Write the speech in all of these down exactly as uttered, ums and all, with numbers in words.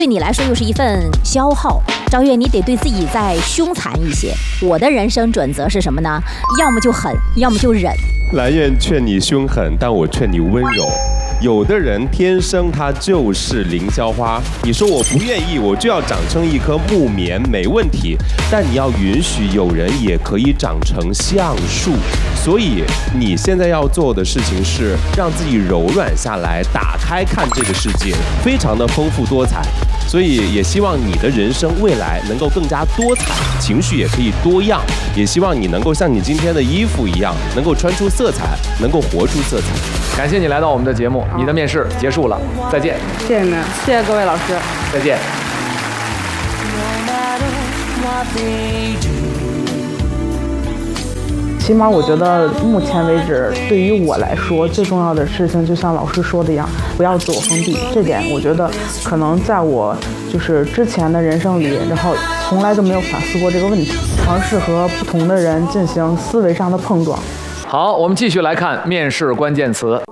对你来说又是一份消耗。张悦，你得对自己再凶残一些。我的人生准则是什么呢？要么就狠，要么就忍。 蓝燕劝你凶狠，但我劝你温柔。有的人天生他就是凌霄花，你说我不愿意，我就要长成一棵木棉，没问题。但你要允许有人也可以长成橡树。所以你现在要做的事情是让自己柔软下来，打开看这个世界，非常的丰富多彩。所以也希望你的人生未来能够更加多彩，情绪也可以多样。也希望你能够像你今天的衣服一样，能够穿出色彩，能够活出色彩。 感谢你来到我们的节目，你的面试结束了，再见。 谢谢您，谢谢各位老师， 再见。 起码我觉得目前为止，对于我来说，最重要的事情就像老师说的一样，不要自我封闭。这点我觉得可能在我就是之前的人生里，然后从来都没有反思过这个问题，尝试和不同的人进行思维上的碰撞。 好，我们继续来看面试关键词。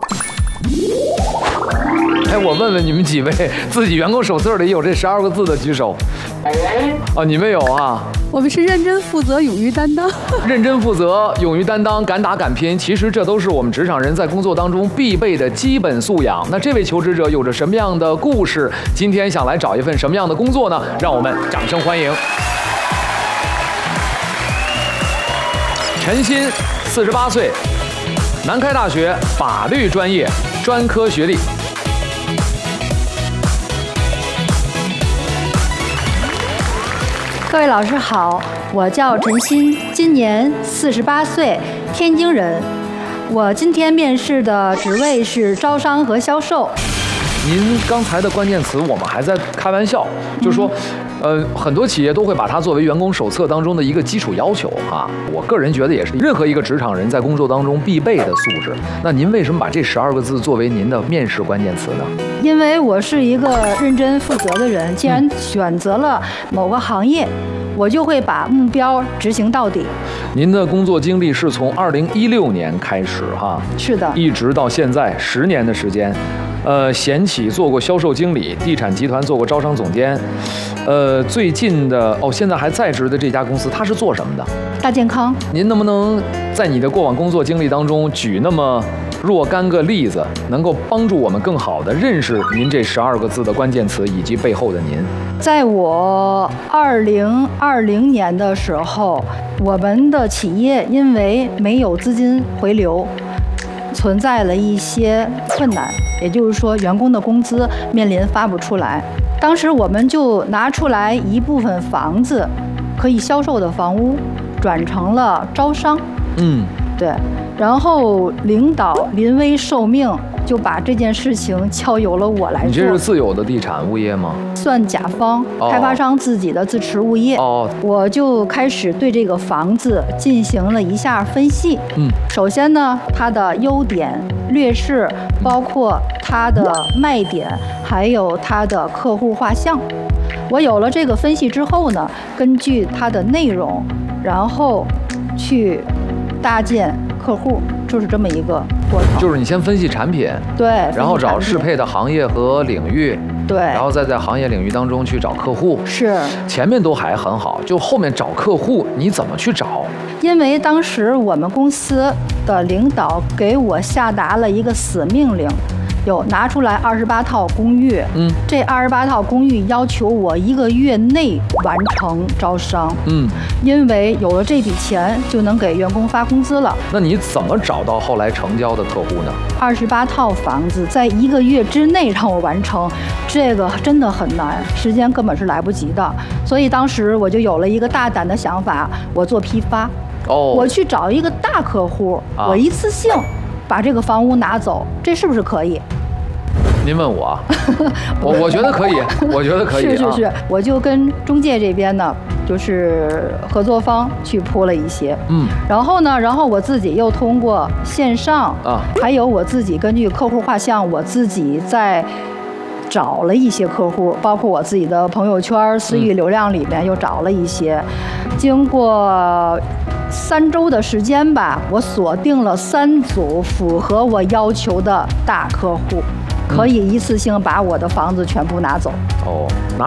哎，我问问你们几位，自己员工手册里有这十二个字的举手。哦，你们有啊？ 我们是认真负责，勇于担当。 认真负责，勇于担当，敢打敢拼，其实这都是我们职场人在工作当中必备的基本素养。那这位求职者有着什么样的故事？今天想来找一份什么样的工作呢？让我们掌声欢迎。陈鑫，四十八岁，南开大学法律专业，专科学历。 各位老师好，我叫陈鑫，今年四十八岁，天津人。我今天面试的职位是招商和销售。 您刚才的关键词，我们还在开玩笑，就是说，呃，很多企业都会把它作为员工手册当中的一个基础要求啊。我个人觉得也是任何一个职场人在工作当中必备的素质。那您为什么把这十二个字作为您的面试关键词呢？ 因为我是一个认真负责的人，既然选择了某个行业，我就会把目标执行到底。 您的工作经历是从二零一六年开始哈？ 是的， 一直到现在十年的时间。呃，闲企做过销售经理，地产集团做过招商总监，呃，最近的哦，现在还在职的这家公司，它是做什么的？ 大健康。 您能不能在你的过往工作经历当中举那么若干个例子，能够帮助我们更好地认识您这十二个字的关键词以及背后的您？ 在我二零二零年的时候，我们的企业因为没有资金回流，存在了一些困难，也就是说员工的工资面临发不出来。当时我们就拿出来一部分房子可以销售的房屋，转成了招商。嗯，对。然后领导临危受命，就把这件事情交由了我来做。 你这是自有的地产物业吗？ 算甲方， 哦、 开发商自己的自持物业。 哦， 我就开始对这个房子进行了一下分析。嗯，首先呢，它的优点、劣势，包括它的卖点，还有它的客户画像。我有了这个分析之后呢，根据它的内容，然后去搭建客户，就是这么一个过程。 就是你先分析产品， 对， 然后找适配的行业和领域， 对， 然后再在行业领域当中去找客户。 是， 前面都还很好，就后面找客户你怎么去找？ 因为当时我们公司的领导给我下达了一个死命令。有拿出来二十八套公寓，嗯，这二十八套公寓要求我一个月内完成招商，嗯，因为有了这笔钱就能给员工发工资了。 那你怎么找到后来成交的客户呢？ 二十八套房子在一个月之内让我完成，这个真的很难，时间根本是来不及的。所以当时我就有了一个大胆的想法，我做批发，哦，我去找一个大客户，啊、我一次性把这个房屋拿走，这是不是可以？ 您问我，我我觉得可以，我觉得可以。 是是是，啊、我就跟中介这边呢，就是合作方去铺了一些，嗯，然后呢，然后我自己又通过线上啊，还有我自己根据客户画像，我自己在找了一些客户，包括我自己的朋友圈、私域流量里面又找了一些，嗯、经过三周的时间吧，我锁定了三组符合我要求的大客户，可以一次性把我的房子全部拿走。 哦，拿